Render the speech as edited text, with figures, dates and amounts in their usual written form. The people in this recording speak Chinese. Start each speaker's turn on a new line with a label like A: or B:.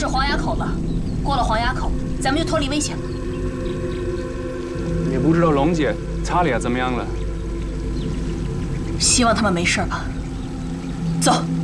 A: 就是黄崖口了。过了黄崖口，咱们就脱离危险了。
B: 也不知道龙姐、查理亚怎么样了。
A: 希望他们没事吧。走。